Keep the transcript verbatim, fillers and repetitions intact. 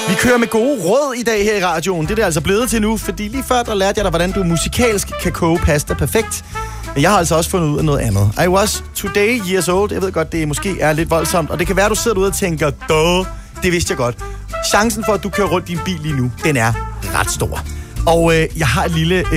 Vi kører med gode råd i dag her i radioen. Det er det altså blevet til nu, fordi lige før der lærte jeg dig, hvordan du musikalsk kan koge pasta perfekt. Men jeg har altså også fundet ud af noget andet. I was today years old. Jeg ved godt, det måske er lidt voldsomt, og det kan være, du sidder derude og tænker, Duh, det vidste jeg godt. Chancen for, at du kører rundt i en bil lige nu, den er ret stor. Og øh, jeg har et lille